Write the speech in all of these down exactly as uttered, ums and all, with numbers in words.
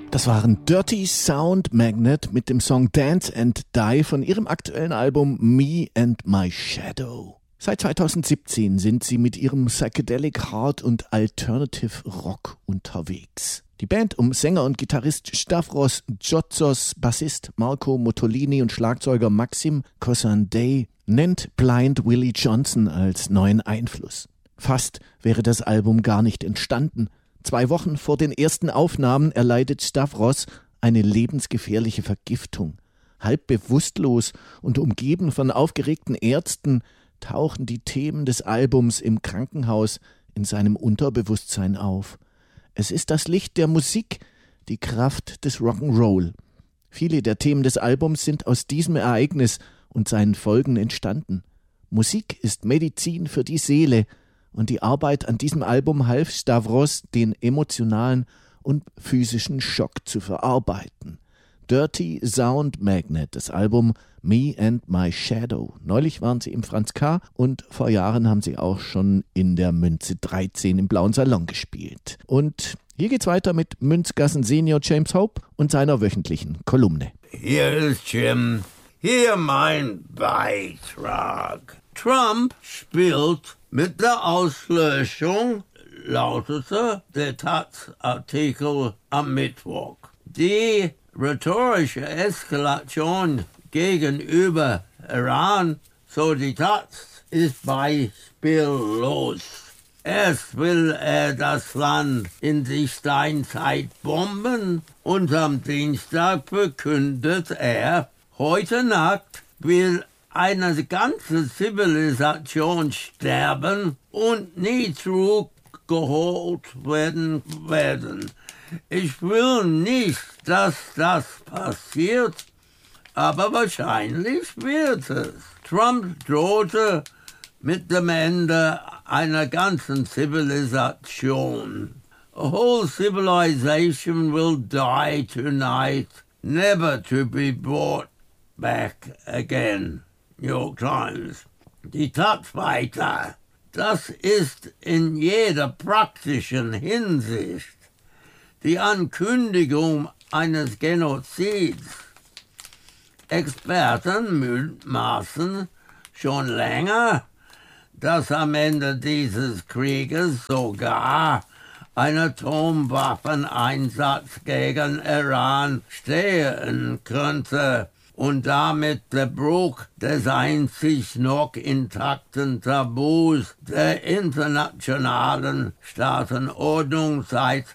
Das waren Dirty Sound Magnet mit dem Song Dance and Die von ihrem aktuellen Album Me and My Shadow. Seit zweitausendsiebzehn sind sie mit ihrem Psychedelic Hard und Alternative Rock unterwegs. Die Band um Sänger und Gitarrist Stavros Djotzos, Bassist Marco Mottolini und Schlagzeuger Maxim Kosandei nennt Blind Willie Johnson als neuen Einfluss. Fast wäre das Album gar nicht entstanden. Zwei Wochen vor den ersten Aufnahmen erleidet Stavros eine lebensgefährliche Vergiftung. Halb bewusstlos und umgeben von aufgeregten Ärzten tauchen die Themen des Albums im Krankenhaus in seinem Unterbewusstsein auf. Es ist das Licht der Musik, die Kraft des Rock'n'Roll. Viele der Themen des Albums sind aus diesem Ereignis und seinen Folgen entstanden. Musik ist Medizin für die Seele, und die Arbeit an diesem Album half Stavros, den emotionalen und physischen Schock zu verarbeiten. Dirty Sound Magnet, das Album Me and My Shadow. Neulich waren sie im Franz K. und vor Jahren haben sie auch schon in der Münze dreizehn im Blauen Salon gespielt. Und hier geht's weiter mit Münzgassen Senior James Hope und seiner wöchentlichen Kolumne. Hier ist Jim. Hier mein Beitrag. Trump spielt mit der Auslöschung, lautete der Taz-Artikel am Mittwoch. Die rhetorische Eskalation gegenüber Iran, so die Taz, ist beispiellos. Erst will er das Land in die Steinzeit bomben und am Dienstag verkündet er, heute Nacht will eine ganze Zivilisation sterben und nie zurückgeholt werden werden. Ich will nicht, dass das passiert, aber wahrscheinlich wird es. Trump drohte mit dem Ende einer ganzen Zivilisation. A whole civilization will die tonight, never to be brought back again. New York Times. Die Tat weiter. Das ist in jeder praktischen Hinsicht die Ankündigung eines Genozids. Experten mutmaßen schon länger, dass am Ende dieses Krieges sogar ein Atomwaffeneinsatz gegen Iran stehen könnte und damit der Bruch des einzig noch intakten Tabus der internationalen Staatenordnung seit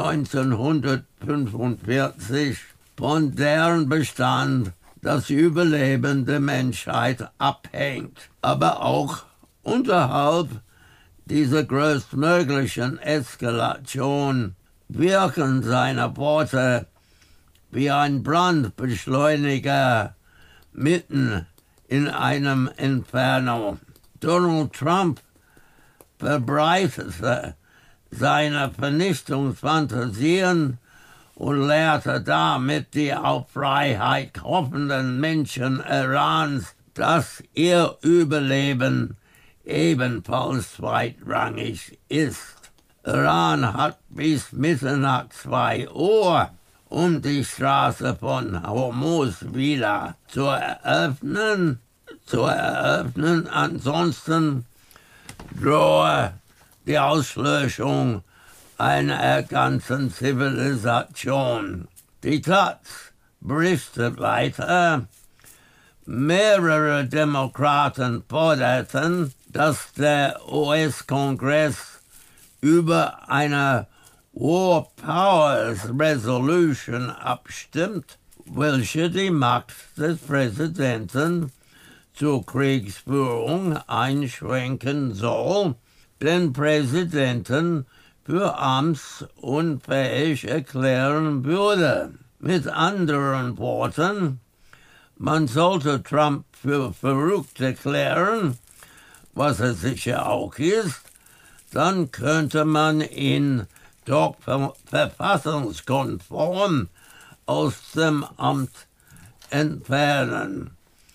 neunzehnhundertfünfundvierzig, von deren Bestand das Überleben der Menschheit abhängt, aber auch unterhalb dieser größtmöglichen Eskalation wirken seine Worte wie ein Brandbeschleuniger mitten in einem Inferno. Donald Trump verbreitete seine Vernichtungsfantasien und lehrte damit die auf Freiheit hoffenden Menschen Irans, dass ihr Überleben ebenfalls zweitrangig ist. Iran hat bis Mitternacht zwei Uhr, um die Straße von Hormuz wieder zu eröffnen, zu eröffnen. Ansonsten drohe die Auslöschung einer ganzen Zivilisation. Die Taz berichtet weiter, mehrere Demokraten forderten, dass der U S-Kongress über eine War Powers Resolution abstimmt, welche die Macht des Präsidenten zur Kriegsführung einschränken soll, den Präsidenten für amtsunfähig erklären würde. Mit anderen Worten, man sollte Trump für verrückt erklären, was er sicher auch ist, dann könnte man ihn doch verfassungskonform aus dem Amt entfernen.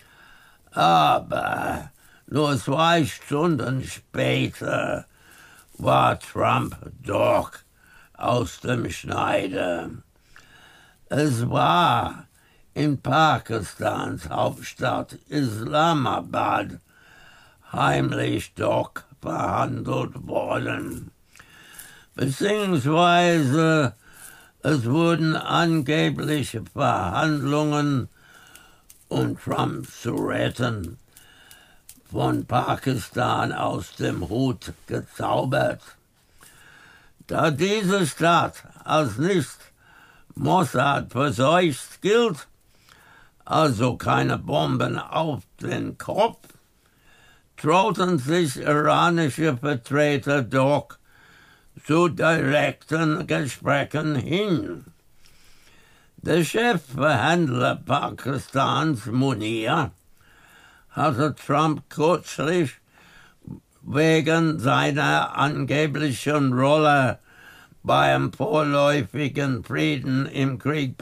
Aber nur zwei Stunden später war Trump doch aus dem Schneider. Es war in Pakistans Hauptstadt Islamabad heimlich doch verhandelt worden, beziehungsweise es wurden angebliche Verhandlungen, um Trump zu retten, von Pakistan aus dem Hut gezaubert. Da diese Stadt als nicht Mossad verseucht gilt, also keine Bomben auf den Kopf, trauten sich iranische Vertreter doch zu direkten Gesprächen hin. Der Chefverhandler Pakistans, Munir, hatte Trump kürzlich wegen seiner angeblichen Rolle beim vorläufigen Frieden im Krieg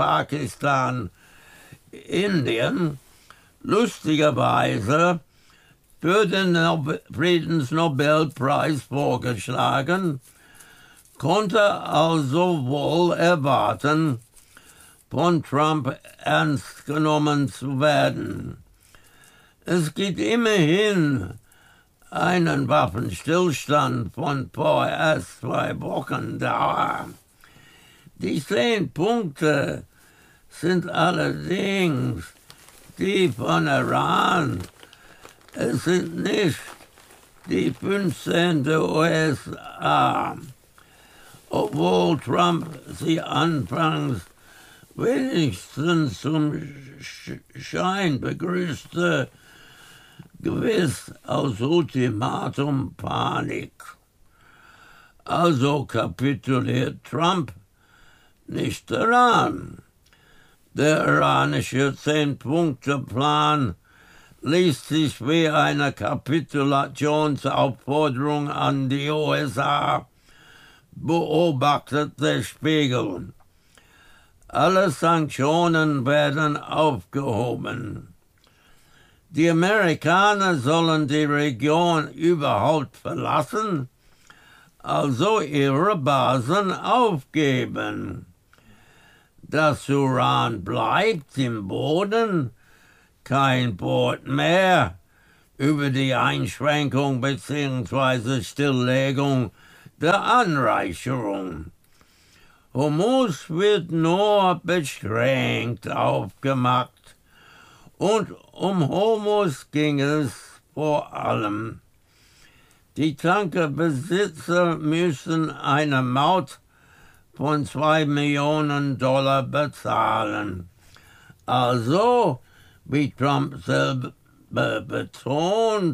Pakistan-Indien lustigerweise für den Friedensnobelpreis vorgeschlagen, konnte also wohl erwarten, von Trump ernst genommen zu werden. Es gibt immerhin einen Waffenstillstand von vorerst zwei Wochen Dauer. Die zehn Punkte sind allerdings die von Iran. Es sind nicht die fünfzehn der U S A, obwohl Trump sie anfangs wenigstens zum Schein begrüßte, gewiss aus Ultimatum Panik. Also kapituliert Trump, nicht Iran. Der iranische Zehn-Punkte-Plan liest sich wie eine Kapitulationsaufforderung an die U S A, beobachtet der Spiegel. Alle Sanktionen werden aufgehoben. Die Amerikaner sollen die Region überhaupt verlassen, also ihre Basen aufgeben. Das Uran bleibt im Boden, kein Wort mehr über die Einschränkung bzw. Stilllegung der Anreicherung. Hormuz wird nur beschränkt aufgemacht, und um Hormuz ging es vor allem. Die Tankerbesitzer müssen eine Maut von zwei Millionen Dollar bezahlen. Also, wie Trump selber betont,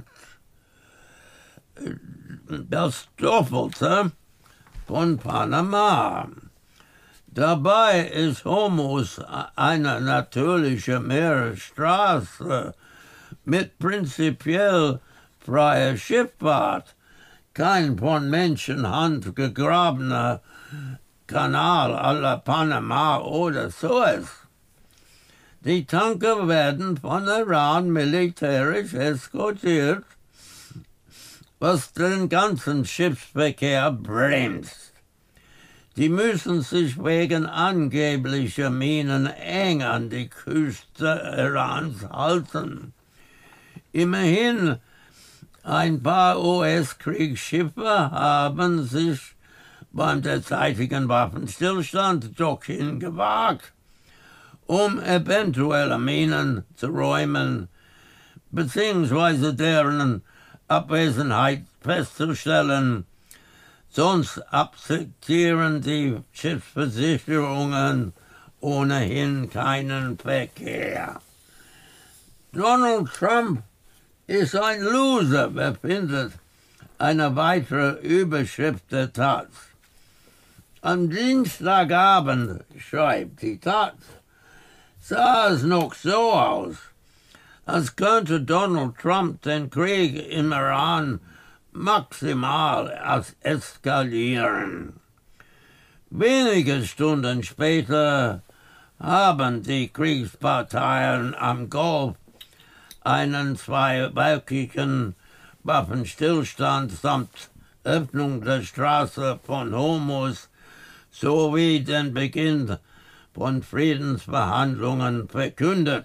das Doppelte von Panama. Dabei ist Hormuz eine natürliche Meeresstraße mit prinzipiell freier Schifffahrt, kein von Menschenhand gegrabener Kanal à la Panama oder Suez. Die Tanker werden von Iran militärisch eskortiert, was den ganzen Schiffsverkehr bremst. Die müssen sich wegen angeblicher Minen eng an die Küste Irans halten. Immerhin, ein paar U S-Kriegsschiffe haben sich beim derzeitigen Waffenstillstand dorthin gewagt, um eventuelle Minen zu räumen, beziehungsweise deren Abwesenheit festzustellen. Sonst akzeptieren die Schiffsversicherungen ohnehin keinen Verkehr. Donald Trump ist ein Loser, befindet eine weitere Überschrift der Taz. Am Dienstagabend, schreibt die Taz, sah es noch so aus, als könnte Donald Trump den Krieg im Iran maximal eskalieren. Wenige Stunden später haben die Kriegsparteien am Golf einen zweiwöchigen Waffenstillstand samt Öffnung der Straße von Hormuz sowie den Beginn von Friedensverhandlungen verkündet.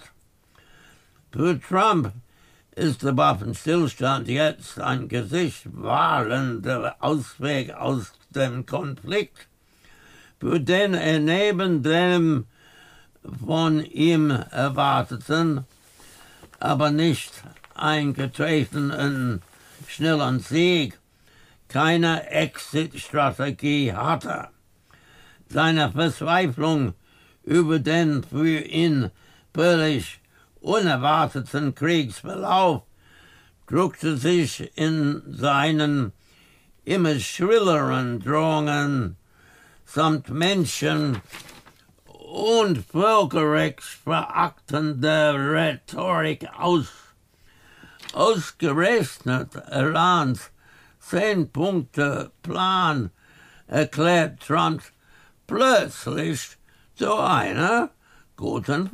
Für Trump ist der Waffenstillstand jetzt ein gesichtswahrender Ausweg aus dem Konflikt, für den er neben dem von ihm erwarteten, aber nicht eingetretenen schnellen Sieg keine Exit-Strategie hatte. Seine Verzweiflung über den für ihn völlig unerwarteten Kriegsverlauf drückte sich in seinen immer schrilleren Drohungen samt Menschen- und völkerrechtsverachtender Rhetorik aus. Ausgerechnet Irans Zehn-Punkte-Plan erklärt Trump plötzlich zu einer guten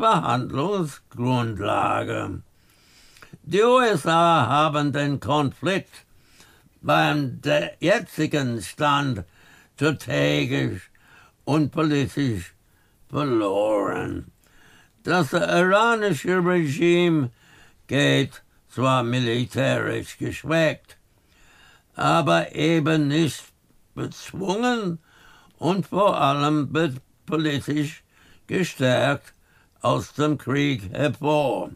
Verhandlungsgrundlage. Die U S A haben den Konflikt beim jetzigen Stand strategisch und politisch verloren. Das iranische Regime geht zwar militärisch geschwächt, aber eben nicht bezwungen und vor allem politisch gestärkt aus dem Krieg hervor.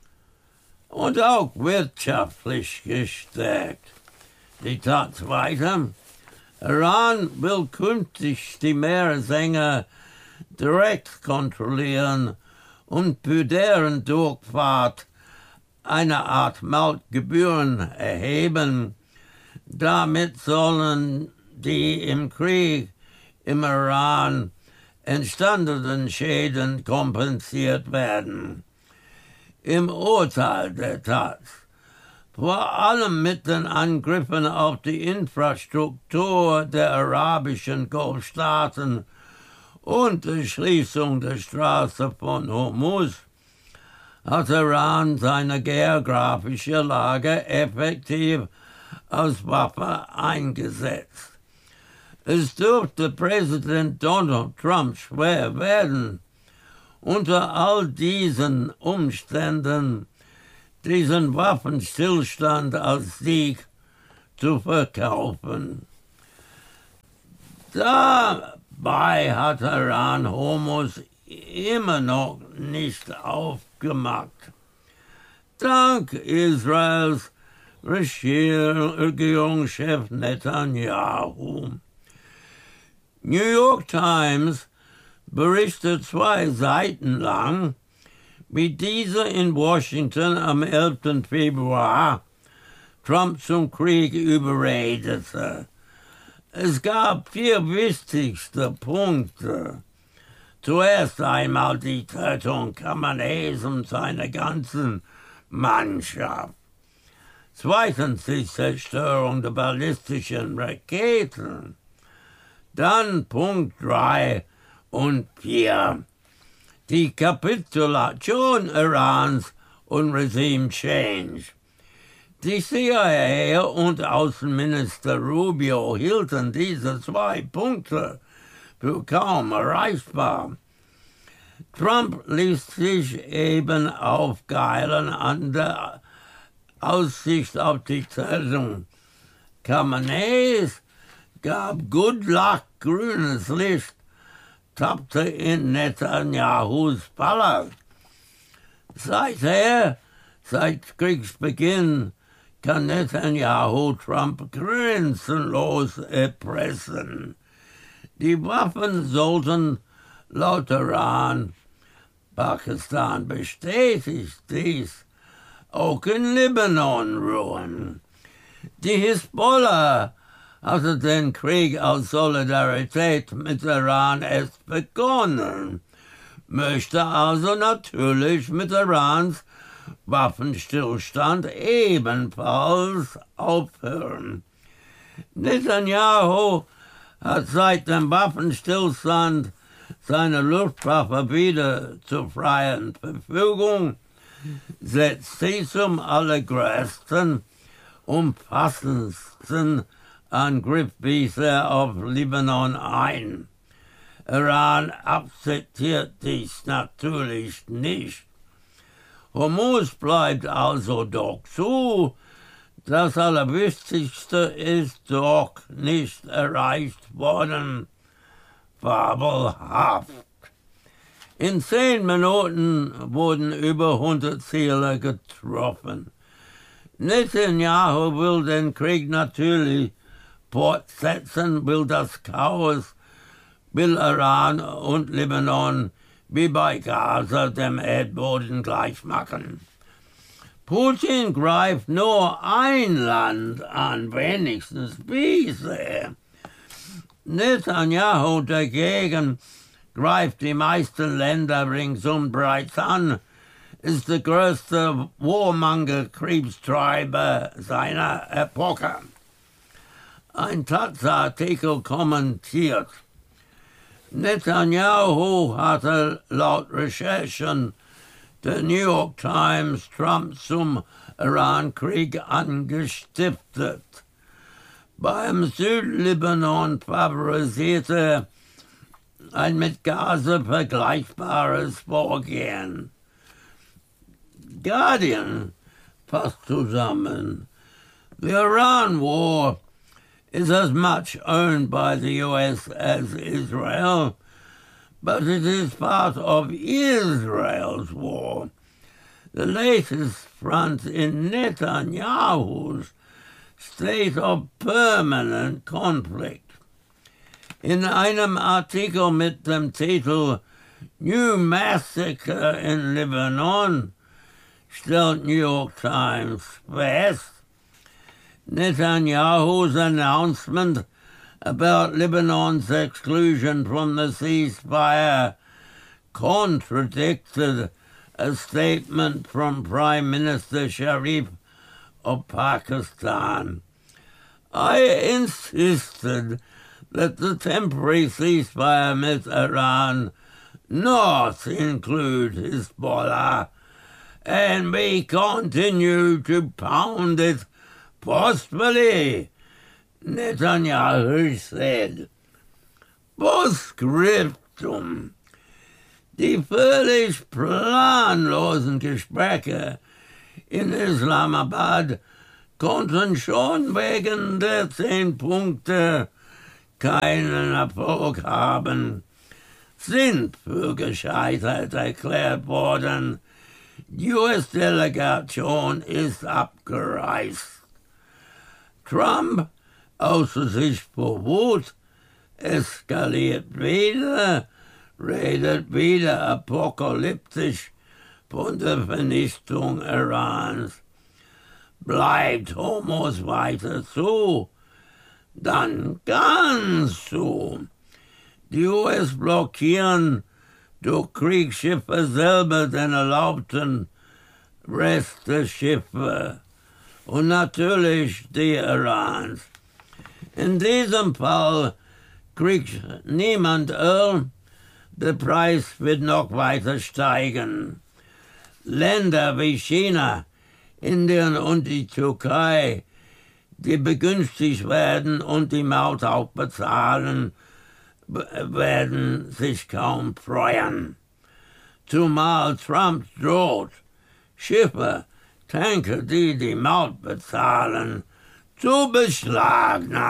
Und auch wirtschaftlich gestärkt. Zitat weiter: Iran will künftig die Meeresenge direkt kontrollieren und für deren Durchfahrt eine Art Mautgebühren erheben. Damit sollen die im Krieg im Iran entstandenen Schäden kompensiert werden. Im Urteil der Tat, vor allem mit den Angriffen auf die Infrastruktur der arabischen Golfstaaten und der Schließung der Straße von Hormuz, hat Iran seine geografische Lage effektiv als Waffe eingesetzt. Es dürfte Präsident Donald Trump schwer werden, unter all diesen Umständen diesen Waffenstillstand als Sieg zu verkaufen. Dabei hat Iran Hormuz immer noch nicht aufgemacht. Dank Israels Regierungschef Netanyahu. New York Times berichtet zwei Seiten lang, wie dieser in Washington am elften Februar Trump zum Krieg überredete. Es gab vier wichtigste Punkte. Zuerst einmal die Tötung Khameneis und seiner ganzen Mannschaft. Zweitens die Zerstörung der ballistischen Raketen. Dann Punkt drei und vier. Die Kapitulation Irans und Regime Change. Die C I A und Außenminister Rubio hielten diese zwei Punkte für kaum erreichbar. Trump ließ sich eben aufgeilen an der Aussicht auf die Tötung Khameneis, gab Good Luck grünes Licht, tappte in Netanyahus Palast. Seither, seit Kriegsbeginn, kann Netanyahu Trump grenzenlos erpressen. Die Waffen sollten laut Iran, Pakistan bestätigt dies, auch in Libanon ruhen. Die Hisbollah hatte den Krieg aus Solidarität mit Iran erst begonnen, möchte also natürlich mit Irans Waffenstillstand ebenfalls aufhören. Netanyahu hat seit dem Waffenstillstand seine Luftwaffe wieder zur freien Verfügung, setzt sie zum allergrößten, umfassendsten Angriff bisher auf Libanon ein. Iran akzeptiert dies natürlich nicht. Hormuz bleibt also doch so. Das Allerwichtigste ist doch nicht erreicht worden. Fabelhaft. In zehn Minuten wurden über hundert Ziele getroffen. Netanyahu will den Krieg natürlich fortsetzen, will das Chaos, will Iran und Libanon wie bei Gaza dem Erdboden gleichmachen. Putin greift nur ein Land an, wenigstens bisher. Netanyahu dagegen greift die meisten Länder ringsum bereits an, ist der größte Warmonger, Kriegstreiber seiner Epoche. Ein Taz-Artikel kommentiert: Netanyahu hatte laut Recherchen der New York Times Trump zum Iran-Krieg angestiftet. Beim Südlibanon favorisierte ein mit Gaza vergleichbares Vorgehen. Guardian fasst zusammen: The Iran war is as much owned by the U S as Israel, but it is part of Israel's war, the latest front in Netanyahu's state of permanent conflict. In einem Artikel mit dem Titel New Massacre in Lebanon stellt New York Times fest, Netanyahu's announcement about Lebanon's exclusion from the ceasefire contradicted a statement from Prime Minister Sharif of Pakistan. I insisted that the temporary ceasefire with Iran not include Hezbollah, and we continue to pound it forcefully, Netanyahu said. Postscriptum: Die völlig planlosen Gespräche in Islamabad konnten schon wegen der zehn Punkte keinen Erfolg haben, sind für gescheitert erklärt worden. Die U S-Delegation ist abgereist. Trump, außer sich vor Wut, eskaliert wieder, redet wieder apokalyptisch von der Vernichtung Irans. Bleibt Hormuz weiter zu, dann ganz zu. Die U S blockieren durch Kriegsschiffe selber den erlaubten Rest der Schiffe und natürlich die Irans. In diesem Fall kriegt niemand Öl, der Preis wird noch weiter steigen. Länder wie China, Indien und die Türkei, die begünstigt werden und die Maut auch bezahlen, werden sich kaum freuen. Zumal Trump droht, Schiffe, Tanker, die die Maut bezahlen, zu beschlagnahmen.